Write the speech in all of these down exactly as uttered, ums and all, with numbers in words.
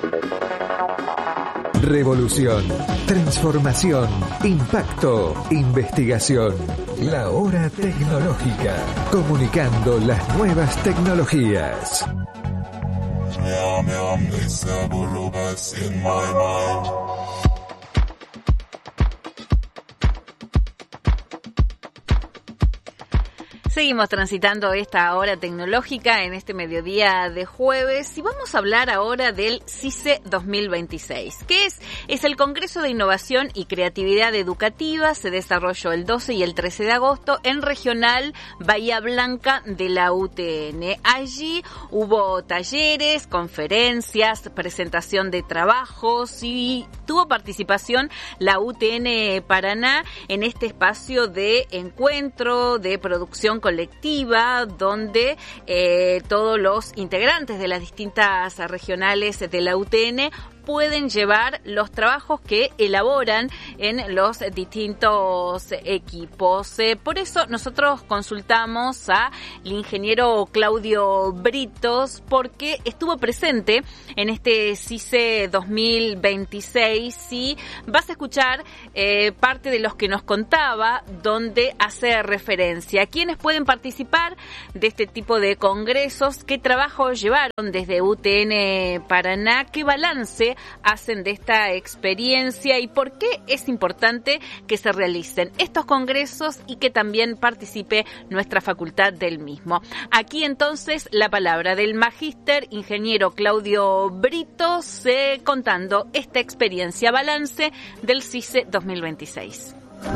Revolución, transformación, impacto, investigación. La hora tecnológica, comunicando las nuevas tecnologías. Seguimos transitando esta hora tecnológica en este mediodía de jueves y vamos a hablar ahora del CICE dos mil veintiséis. ¿Qué es? Es el Congreso de Innovación y Creatividad Educativa. Se desarrolló el doce y el trece de agosto en Regional Bahía Blanca de la U T N. Allí hubo talleres, conferencias, presentación de trabajos y tuvo participación la U T N Paraná en este espacio de encuentro, de producción colectiva, donde eh, todos los integrantes de las distintas regionales de la U T N pueden llevar los trabajos que elaboran en los distintos equipos. Eh, por eso nosotros consultamos al ingeniero Claudio Britos, porque estuvo presente en este CICE dos mil veintiséis y vas a escuchar eh, parte de los que nos contaba, donde hace referencia a quienes pueden participar de este tipo de congresos, qué trabajo llevaron desde U T N Paraná, qué balance hacen de esta experiencia y por qué es importante que se realicen estos congresos y que también participe nuestra facultad del mismo. Aquí entonces la palabra del magíster ingeniero Claudio Britos eh, contando esta experiencia balance del CICE dos mil veintiséis.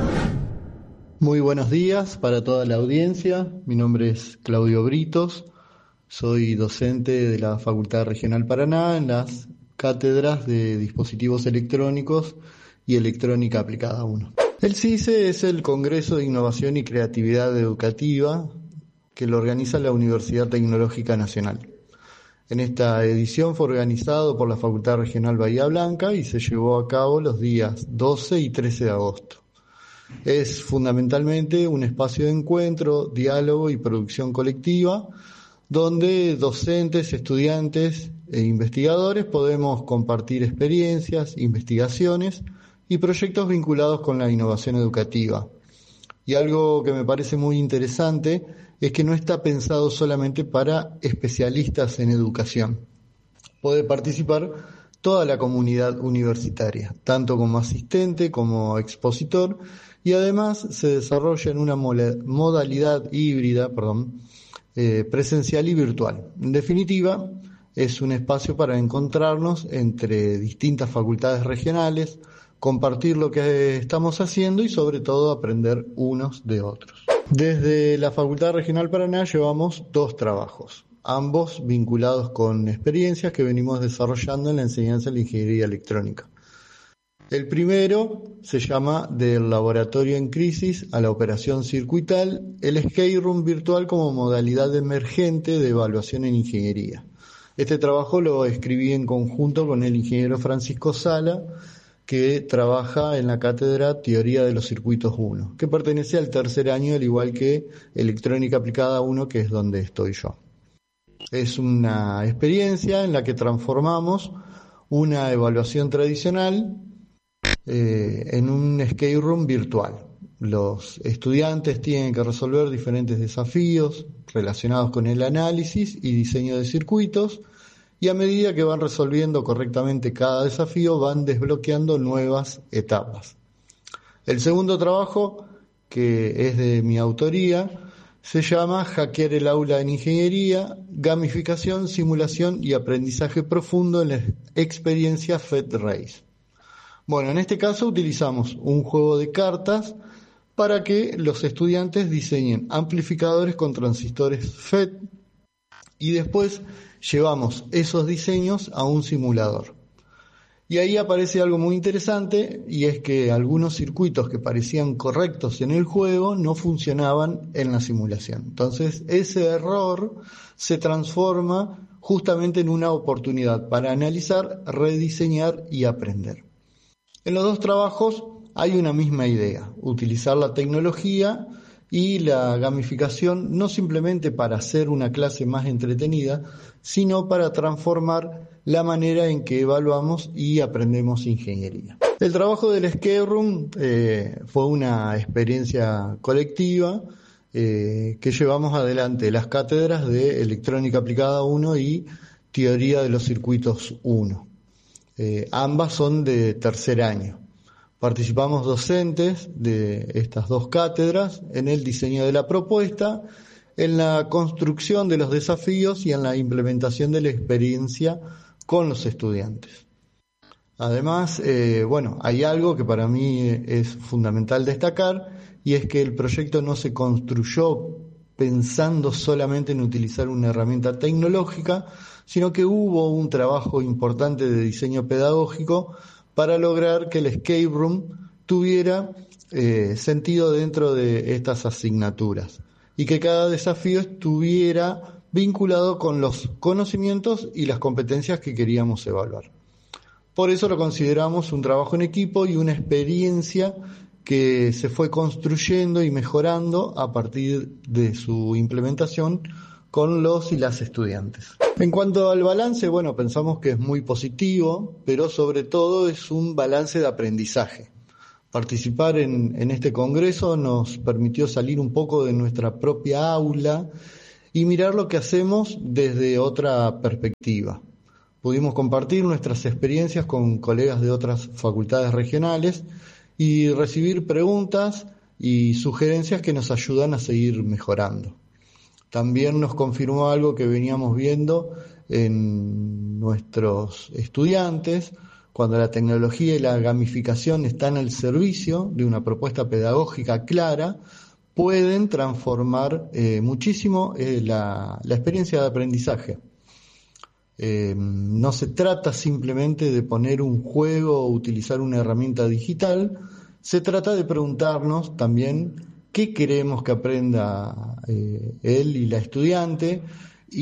Muy buenos días para toda la audiencia. Mi nombre es Claudio Britos. Soy docente de la Facultad Regional Paraná en las cátedras de dispositivos electrónicos y electrónica aplicada uno. El CICE es el Congreso de Innovación y Creatividad Educativa que lo organiza la Universidad Tecnológica Nacional. En esta edición fue organizado por la Facultad Regional Bahía Blanca y se llevó a cabo los días doce y trece de agosto. Es fundamentalmente un espacio de encuentro, diálogo y producción colectiva, donde docentes, estudiantes e investigadores podemos compartir experiencias, investigaciones y proyectos vinculados con la innovación educativa. Y algo que me parece muy interesante es que no está pensado solamente para especialistas en educación. Puede participar toda la comunidad universitaria, tanto como asistente como expositor, y además se desarrolla en una modalidad híbrida, perdón, Eh, presencial y virtual. En definitiva, es un espacio para encontrarnos entre distintas facultades regionales, compartir lo que estamos haciendo y sobre todo aprender unos de otros. Desde la Facultad Regional Paraná llevamos dos trabajos, ambos vinculados con experiencias que venimos desarrollando en la enseñanza de la ingeniería electrónica. El primero se llama Del laboratorio en crisis a la operación circuital, el Escape Room virtual como modalidad emergente de evaluación en ingeniería. Este trabajo lo escribí en conjunto con el ingeniero Francisco Sala, que trabaja en la cátedra Teoría de los Circuitos uno, que pertenece al tercer año, al igual que Electrónica Aplicada uno, que es donde estoy yo. Es una experiencia en la que transformamos una evaluación tradicional Eh, en un escape room virtual. Los estudiantes tienen que resolver diferentes desafíos relacionados con el análisis y diseño de circuitos, y a medida que van resolviendo correctamente cada desafío van desbloqueando nuevas etapas. El segundo trabajo, que es de mi autoría, se llama Hackear el aula en ingeniería, gamificación, simulación y aprendizaje profundo en la experiencia FedRace. Bueno, en este caso utilizamos un juego de cartas para que los estudiantes diseñen amplificadores con transistores F E T y después llevamos esos diseños a un simulador. Y ahí aparece algo muy interesante, y es que algunos circuitos que parecían correctos en el juego no funcionaban en la simulación. Entonces ese error se transforma justamente en una oportunidad para analizar, rediseñar y aprender. En los dos trabajos hay una misma idea: utilizar la tecnología y la gamificación no simplemente para hacer una clase más entretenida, sino para transformar la manera en que evaluamos y aprendemos ingeniería. El trabajo del Escape Room eh, fue una experiencia colectiva eh, que llevamos adelante las cátedras de Electrónica Aplicada uno y Teoría de los Circuitos uno. Eh, ambas son de tercer año. Participamos docentes de estas dos cátedras en el diseño de la propuesta, en la construcción de los desafíos y en la implementación de la experiencia con los estudiantes. Además, eh, bueno, hay algo que para mí es fundamental destacar, y es que el proyecto no se construyó pensando solamente en utilizar una herramienta tecnológica, sino que hubo un trabajo importante de diseño pedagógico para lograr que el Escape Room tuviera eh, sentido dentro de estas asignaturas y que cada desafío estuviera vinculado con los conocimientos y las competencias que queríamos evaluar. Por eso lo consideramos un trabajo en equipo y una experiencia que se fue construyendo y mejorando a partir de su implementación con los y las estudiantes. En cuanto al balance, bueno, pensamos que es muy positivo, pero sobre todo es un balance de aprendizaje. Participar en, en este congreso nos permitió salir un poco de nuestra propia aula y mirar lo que hacemos desde otra perspectiva. Pudimos compartir nuestras experiencias con colegas de otras facultades regionales y recibir preguntas y sugerencias que nos ayudan a seguir mejorando. También nos confirmó algo que veníamos viendo en nuestros estudiantes, cuando la tecnología y la gamificación están al servicio de una propuesta pedagógica clara, pueden transformar eh, muchísimo eh, la, la experiencia de aprendizaje. Eh, no se trata simplemente de poner un juego o utilizar una herramienta digital, se trata de preguntarnos también qué queremos que aprenda eh, él y la estudiante,